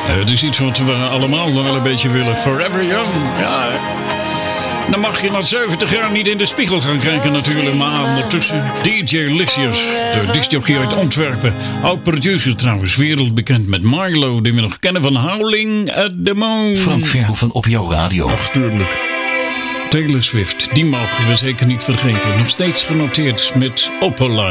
Het is iets wat we allemaal nog wel een beetje willen. Forever Young. Ja. Dan mag je na 70 jaar niet in de spiegel gaan kijken natuurlijk. Maar ondertussen DJ Lysias, de discjockey uit Antwerpen. Oud-producer trouwens, wereldbekend met Milo. Die we nog kennen van Howling at the Moon. Frank Verhoeven op jouw radio. Ach, tuurlijk. Taylor Swift, die mogen we zeker niet vergeten. Nog steeds genoteerd met Opalite.